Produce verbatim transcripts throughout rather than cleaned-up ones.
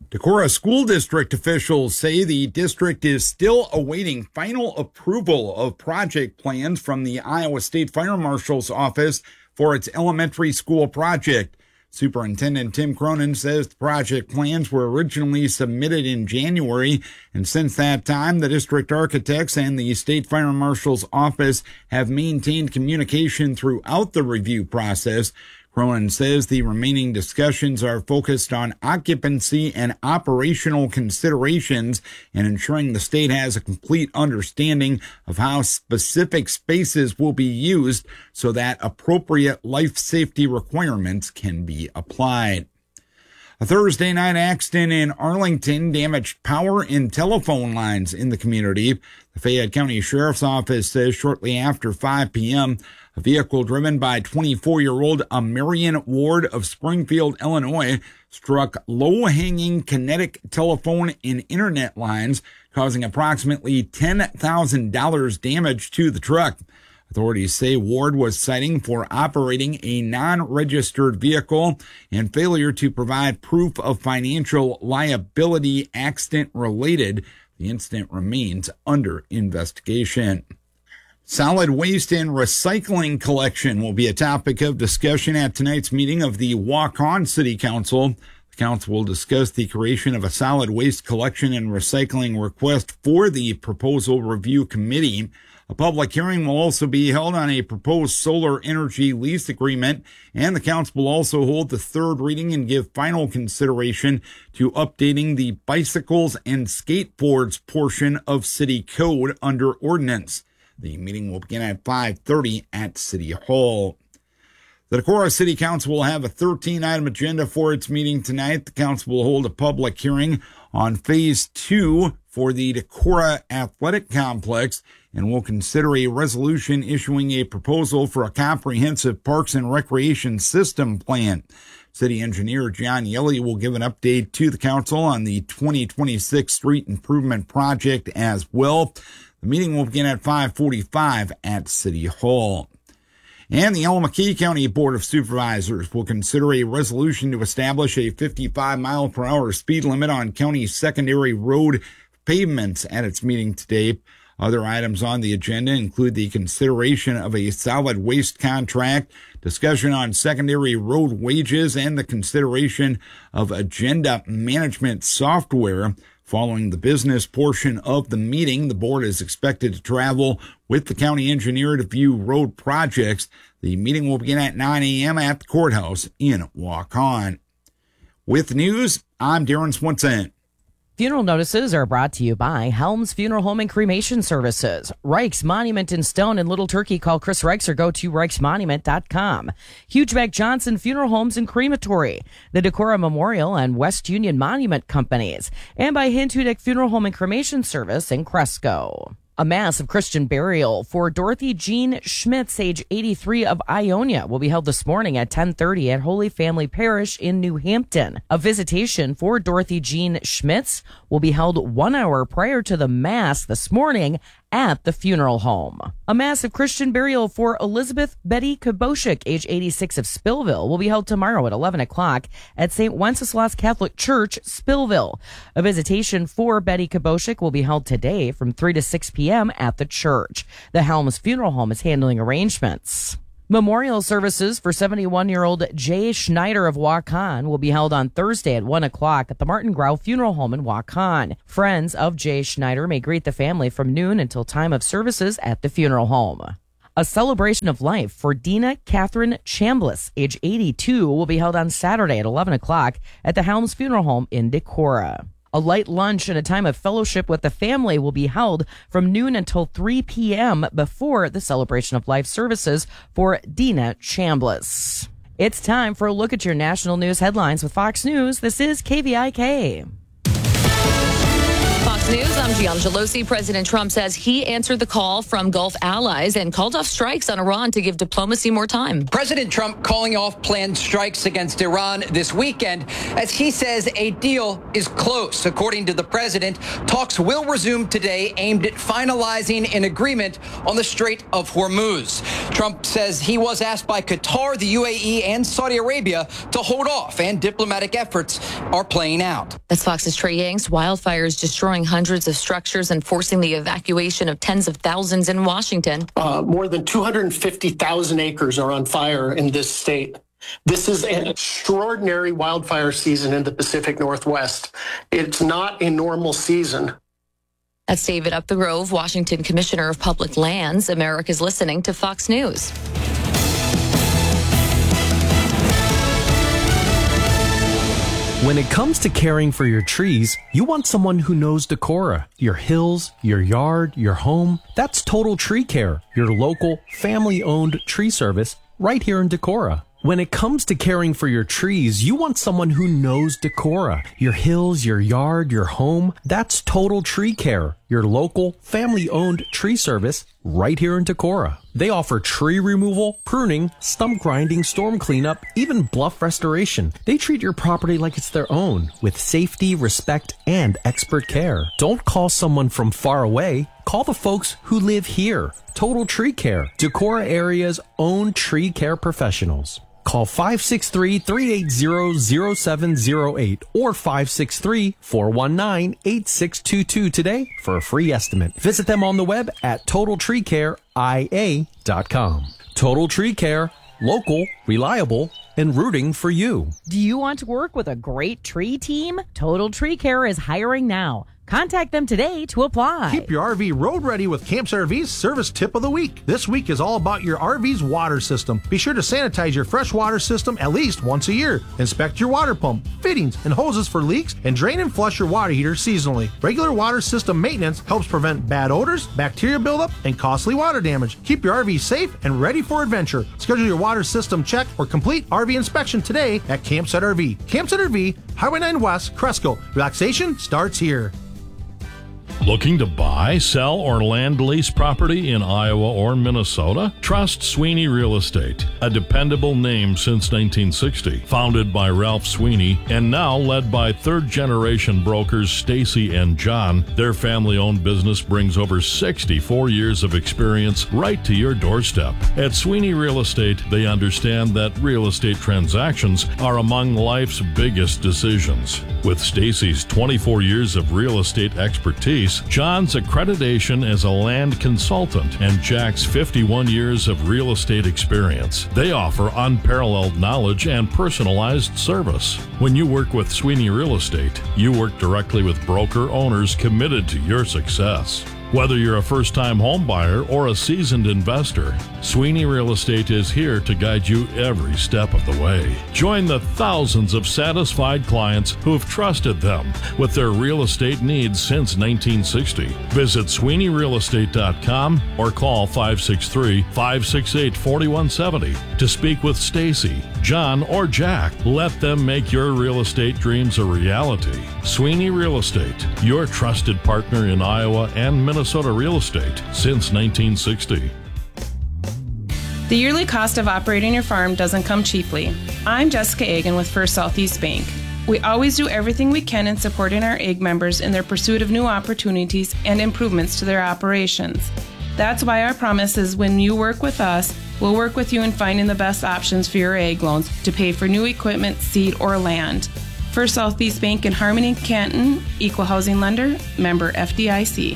Decorah School District officials say the district is still awaiting final approval of project plans from the Iowa State Fire Marshal's office for its elementary school project. Superintendent Tim Cronin says the project plans were originally submitted in January, and since that time, the district architects and the State Fire Marshal's office have maintained communication throughout the review process. Cronin says the remaining discussions are focused on occupancy and operational considerations and ensuring the state has a complete understanding of how specific spaces will be used so that appropriate life safety requirements can be applied. A Thursday night accident in Arlington damaged power and telephone lines in the community. The Fayette County Sheriff's Office says shortly after five p.m., a vehicle driven by twenty-four-year-old Marion Ward of Springfield, Illinois, struck low-hanging kinetic telephone and internet lines, causing approximately ten thousand dollars damage to the truck. Authorities say Ward was cited for operating a non-registered vehicle and failure to provide proof of financial liability accident-related. The incident remains under investigation. Solid waste and recycling collection will be a topic of discussion at tonight's meeting of the Waukon City Council. The council will discuss the creation of a solid waste collection and recycling request for the proposal review committee. A public hearing will also be held on a proposed solar energy lease agreement, and the council will also hold the third reading and give final consideration to updating the bicycles and skateboards portion of city code under ordinance. The meeting will begin at five thirty at City Hall. The Decorah City Council will have a thirteen-item agenda for its meeting tonight. The council will hold a public hearing on Phase two for the Decorah Athletic Complex and will consider a resolution issuing a proposal for a comprehensive parks and recreation system plan. City Engineer John Yelly will give an update to the council on the twenty twenty-six street improvement project as well. The meeting will begin at five forty-five at City Hall. And the Allamakee County Board of Supervisors will consider a resolution to establish a fifty-five mile per hour speed limit on county secondary road pavements at its meeting today. Other items on the agenda include the consideration of a solid waste contract, discussion on secondary road wages, and the consideration of agenda management software. Following the business portion of the meeting, the board is expected to travel with the county engineer to view road projects. The meeting will begin at nine a.m. at the courthouse in Waukon. With news, I'm Darren Swenson. Funeral notices are brought to you by Helms Funeral Home and Cremation Services, Reich's Monument in Stone in Little Turkey. Call Chris Reichs or go to reichs monument dot com. Hugeback Johnson Funeral Homes and Crematory, the Decorah Memorial and West Union Monument Companies, and by Hintudick Funeral Home and Cremation Service in Cresco. A mass of Christian burial for Dorothy Jean Schmitz, age eighty-three, of Ionia, will be held this morning at ten thirty at Holy Family Parish in New Hampton. A visitation for Dorothy Jean Schmitz will be held one hour prior to the mass this morning at the funeral home. A mass of Christian burial for Elizabeth Betty Kaboshik, age eighty-six, of Spillville, will be held tomorrow at eleven o'clock at Saint Wenceslas Catholic Church, Spillville. A visitation for Betty Kaboshik will be held today from three to six p.m. at the church. The Helms Funeral Home is handling arrangements. Memorial services for seventy-one-year-old Jay Schneider of Waukon will be held on Thursday at one o'clock at the Martin Grau Funeral Home in Waukon. Friends of Jay Schneider may greet the family from noon until time of services at the funeral home. A celebration of life for Dina Catherine Chambliss, age eighty-two, will be held on Saturday at eleven o'clock at the Helms Funeral Home in Decorah. A light lunch and a time of fellowship with the family will be held from noon until three p.m. before the celebration of life services for Dina Chambliss. It's time for a look at your national news headlines with Fox News. This is K V I K. Fox News, I'm Gian Gelosi. President Trump says he answered the call from Gulf allies and called off strikes on Iran to give diplomacy more time. President Trump calling off planned strikes against Iran this weekend as he says a deal is close. According to the president, talks will resume today aimed at finalizing an agreement on the Strait of Hormuz. Trump says he was asked by Qatar, the U A E, and Saudi Arabia to hold off, and diplomatic efforts are playing out. That's Fox's Trey Yanks. Wildfires destroying hundreds of structures and forcing the evacuation of tens of thousands in Washington. Uh, more than two hundred fifty thousand acres are on fire in this state. This is an extraordinary wildfire season in the Pacific Northwest. It's not a normal season. That's David Upthegrove, Washington Commissioner of Public Lands. America's listening to Fox News. When it comes to caring for your trees, you want someone who knows Decorah. Your hills, your yard, your home. That's Total Tree Care, your local, family-owned tree service right here in Decorah. When it comes to caring for your trees, you want someone who knows Decorah. Your hills, your yard, your home. That's Total Tree Care, your local, family-owned tree service right here in Decorah. They offer tree removal, pruning, stump grinding, storm cleanup, even bluff restoration. They treat your property like it's their own, with safety, respect, and expert care. Don't call someone from far away. Call the folks who live here. Total Tree Care, Decorah area's own tree care professionals. Call five six three, three eight zero, zero seven zero eight or five six three, four one nine, eight six two two today for a free estimate. Visit them on the web at total tree care I A dot com. Total Tree Care, local, reliable, and rooting for you. Do you want to work with a great tree team? Total Tree Care is hiring now. Contact them today to apply. Keep your R V road ready with Camps R V's Service Tip of the Week. This week is all about your R V's water system. Be sure to sanitize your fresh water system at least once a year. Inspect your water pump, fittings, and hoses for leaks, and drain and flush your water heater seasonally. Regular water system maintenance helps prevent bad odors, bacteria buildup, and costly water damage. Keep your R V safe and ready for adventure. Schedule your water system check or complete R V inspection today at Campsite R V. Campsite R V, Highway nine West, Cresco. Relaxation starts here. Looking to buy, sell, or land lease property in Iowa or Minnesota? Trust Sweeney Real Estate, a dependable name since nineteen sixty. Founded by Ralph Sweeney and now led by third-generation brokers Stacy and John, their family-owned business brings over sixty-four years of experience right to your doorstep. At Sweeney Real Estate, they understand that real estate transactions are among life's biggest decisions. With Stacy's twenty-four years of real estate expertise, John's accreditation as a land consultant, and Jack's fifty-one years of real estate experience, they offer unparalleled knowledge and personalized service. When you work with Sweeney Real Estate, you work directly with broker owners committed to your success. Whether you're a first-time home buyer or a seasoned investor, Sweeney Real Estate is here to guide you every step of the way. Join the thousands of satisfied clients who have trusted them with their real estate needs since nineteen sixty. Visit Sweeney Real Estate dot com or call five six three, five six eight, four one seven zero to speak with Stacy, John, or Jack. Let them make your real estate dreams a reality. Sweeney Real Estate, your trusted partner in Iowa and Minnesota. Minnesota real estate since nineteen sixty. The yearly cost of operating your farm doesn't come cheaply. I'm Jessica Egan with First Southeast Bank. We always do everything we can in supporting our A G members in their pursuit of new opportunities and improvements to their operations. That's why our promise is when you work with us, we'll work with you in finding the best options for your A G loans to pay for new equipment, seed, or land. First Southeast Bank in Harmony, Canton, Equal Housing Lender, member F D I C.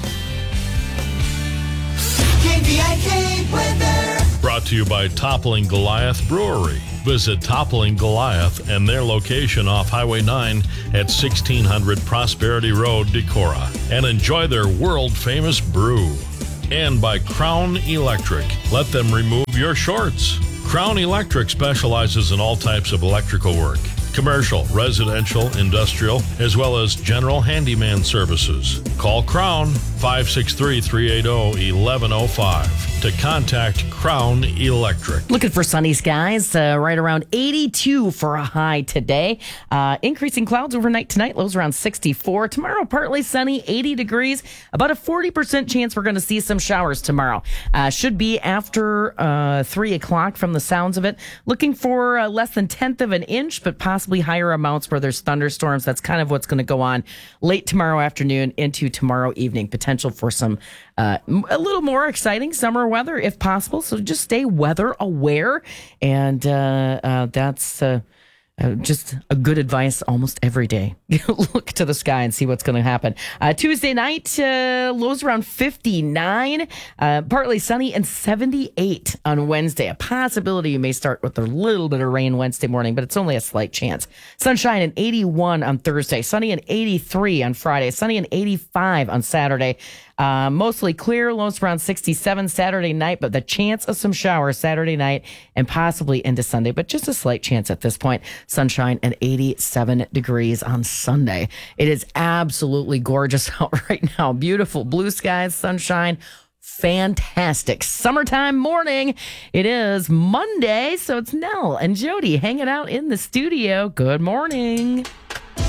Brought to you by Toppling Goliath Brewery. Visit Toppling Goliath and their location off Highway nine at sixteen hundred Prosperity Road, Decorah, and enjoy their world-famous brew. And by Crown Electric. Let them remove your shorts. Crown Electric specializes in all types of electrical work. Commercial, residential, industrial, as well as general handyman services. Call Crown five six three, three eight zero, one one zero five. to contact Crown Electric. Looking for sunny skies, uh, right around eighty-two for a high today. Uh, increasing clouds overnight tonight, lows around sixty-four. Tomorrow, partly sunny, eighty degrees. About a forty percent chance we're going to see some showers tomorrow. Uh, should be after uh, three o'clock from the sounds of it. Looking for uh, less than tenth of an inch, but possibly higher amounts where there's thunderstorms. That's kind of what's going to go on late tomorrow afternoon into tomorrow evening. Potential for some uh, a little more exciting summer weather if possible. So just stay weather aware. And uh, uh, that's uh, uh, just a good advice almost every day. Look to the sky and see what's going to happen. Uh, Tuesday night, uh, lows around fifty-nine, uh, partly sunny, and seventy-eight on Wednesday. A possibility you may start with a little bit of rain Wednesday morning, but it's only a slight chance. Sunshine and eighty-one on Thursday, sunny and eighty-three on Friday, sunny and eighty-five on Saturday. Uh, mostly clear, lows around sixty-seven Saturday night, but the chance of some showers Saturday night and possibly into Sunday, but just a slight chance at this point. Sunshine and eighty-seven degrees on Sunday. It is absolutely gorgeous out right now. Beautiful blue skies, sunshine. Fantastic summertime morning. It is Monday, so it's Nell and Jody hanging out in the studio. Good morning.